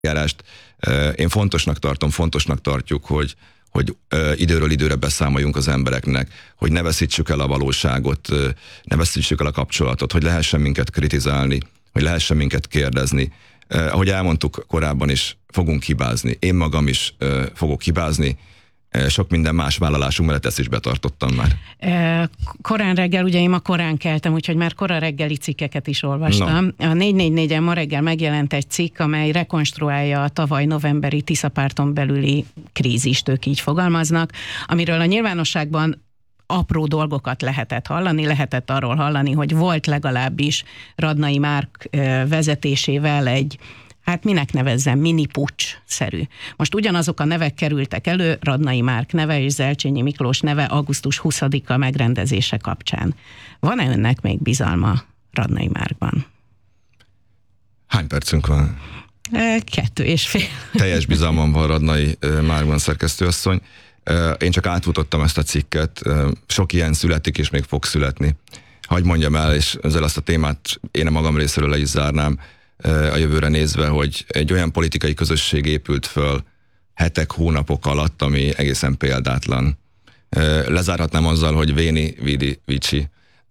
járást. Én fontosnak tartjuk, hogy időről időre beszámoljunk az embereknek, hogy ne veszítsük el a valóságot, ne veszítsük el a kapcsolatot, hogy lehessen minket kritizálni, hogy lehessen minket kérdezni. Ahogy elmondtuk korábban is, fogunk hibázni. Én magam is fogok hibázni. Sok minden más vállalásunk mellett ezt is betartottam már. Korán reggel, ugye én ma korán keltem, úgyhogy már korán reggeli cikkeket is olvastam. A 444-en ma reggel megjelent egy cikk, amely rekonstruálja a tavaly novemberi Tisza-párton belüli krízist, ők így fogalmaznak, amiről a nyilvánosságban apró dolgokat lehetett hallani, lehetett arról hallani, hogy volt legalábbis Radnai Márk vezetésével egy, hát minek nevezzem, mini puccs-szerű. Most ugyanazok a nevek kerültek elő, Radnai Márk neve és Zelcsényi Miklós neve augusztus 20-a megrendezése kapcsán. Van-e önnek még bizalma Radnai Márkban? Hány percünk van? 2,5. Teljes bizalmam van Radnai Márkban, szerkesztőasszony. Én csak átfutottam ezt a cikket, sok ilyen születik, és még fog születni. Hagy mondjam el, és ezzel azt a témát én a magam részéről le is zárnám a jövőre nézve, hogy egy olyan politikai közösség épült föl hetek, hónapok alatt, ami egészen példátlan. Lezárhatnám azzal, hogy Véni, Vidi, Vicsi,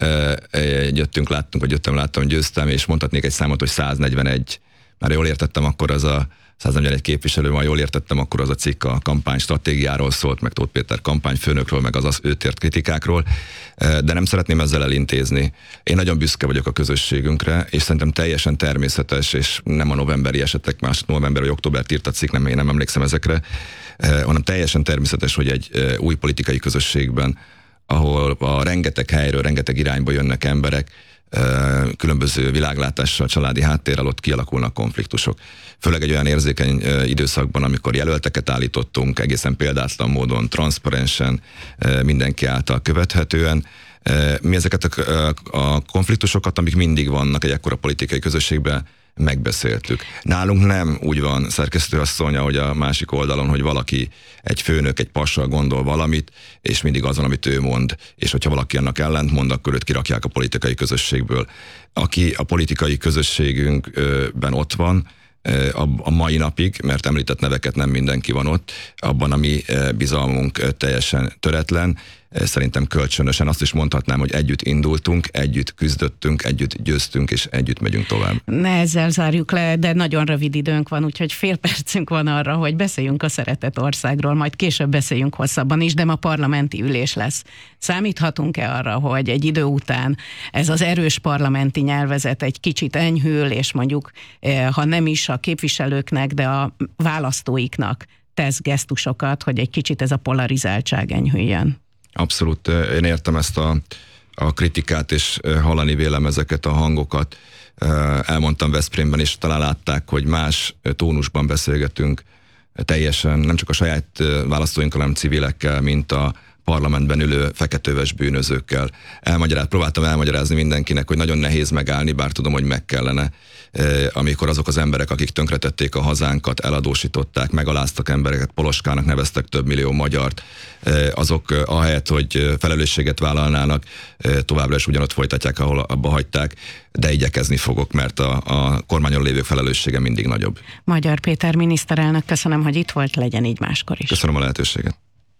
láttam, győztem, és mondhatnék egy számot, hogy 141. Már jól értettem, akkor az a 141 képviselő, majd jól értettem, akkor az a cikk a kampány stratégiáról szólt, meg Tóth Péter kampányfőnökről, meg az őt ért kritikákról, de nem szeretném ezzel elintézni. Én nagyon büszke vagyok a közösségünkre, és szerintem teljesen természetes, és nem a novemberi esetek, más november vagy októbert írt a cikk, én nem emlékszem ezekre, hanem teljesen természetes, hogy egy új politikai közösségben, ahol a rengeteg helyről, rengeteg irányba jönnek emberek, különböző világlátással, családi háttérrel, ott kialakulnak konfliktusok. Főleg egy olyan érzékeny időszakban, amikor jelölteket állítottunk, egészen példátlan módon, transzparensen, mindenki által követhetően. Mi ezeket a konfliktusokat, amik mindig vannak egy ekkora politikai közösségben, megbeszéltük. Nálunk nem úgy van, szerkesztőasszony, hogy a másik oldalon, hogy valaki, egy főnök, egy passal gondol valamit, és mindig azon, amit ő mond, és hogyha valaki annak ellent mond, akkor őt kirakják a politikai közösségből. Aki a politikai közösségünkben ott van, a mai napig, mert említett neveket nem mindenki van ott, abban a mi bizalmunk teljesen töretlen. Szerintem kölcsönösen azt is mondhatnám, hogy együtt indultunk, együtt küzdöttünk, együtt győztünk, és együtt megyünk tovább. Ne ezzel zárjuk le, de nagyon rövid időnk van, úgyhogy fél percünk van arra, hogy beszéljünk a szeretett országról, majd később beszéljünk hosszabban is, de ma parlamenti ülés lesz. Számíthatunk-e arra, hogy egy idő után ez az erős parlamenti nyelvezet egy kicsit enyhül, és mondjuk, ha nem is a képviselőknek, de a választóiknak tesz gesztusokat, hogy egy kicsit ez a polarizáltság enyhüljön? Abszolút, én értem ezt a kritikát, és hallani vélem ezeket a hangokat. Elmondtam Veszprémben, és talán látták, hogy más tónusban beszélgetünk teljesen, nem csak a saját választóinkkal, hanem civilekkel, mint a parlamentben ülő feketőves bűnözőkkel. Próbáltam elmagyarázni mindenkinek, hogy nagyon nehéz megállni, bár tudom, hogy meg kellene, amikor azok az emberek, akik tönkretették a hazánkat, eladósították, megaláztak embereket, poloskának neveztek több millió magyart, azok ahelyett, hogy felelősséget vállalnának, továbbra is ugyanott folytatják, ahol abba hagyták, de igyekezni fogok, mert a kormányon lévők felelőssége mindig nagyobb. Magyar Péter miniszterelnök, köszönöm, hogy itt volt, legyen így máskor is. Köszönöm a lehetőséget.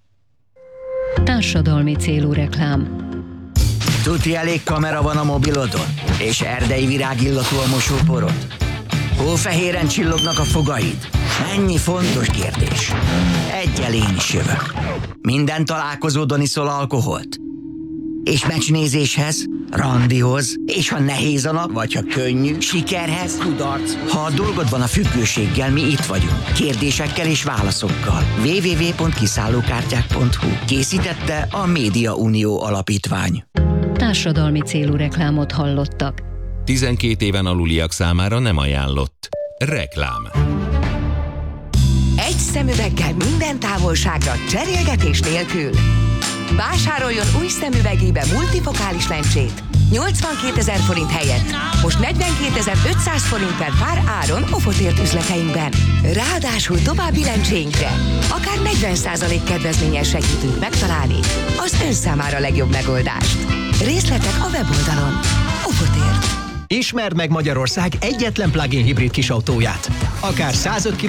Társadalmi célú reklám. Tuti elég kamera van a mobilodon? És erdei virágillatú a mosóporod? Hófehéren csillognak a fogaid? Mennyi fontos kérdés. Egyel én is jövök. Minden találkozódon iszol alkoholt? És meccsnézéshez, randihoz, és ha nehéz a nap, vagy ha könnyű, sikerhez, kudarc. Ha a dolgod van a függőséggel, mi itt vagyunk. Kérdésekkel és válaszokkal. www.kiszállókártyák.hu. Készítette a Média Unió Alapítvány. Társadalmi célú reklámot hallottak. 12 éven aluliak számára nem ajánlott. Reklám. Egy szemüveggel minden távolságra, cserélgetés nélkül. Vásároljon új szemüvegébe multifokális lencsét 82 000 forint helyett most 42 500 forint per pár áron Ofotért üzleteinkben. Ráadásul további lencséinkre akár 40% kedvezménnyel segítünk megtalálni az ön számára legjobb megoldást. Részletek a weboldalon. Ofotért. Ismerd meg Magyarország egyetlen plug-in hibrid kisautóját. Akár 105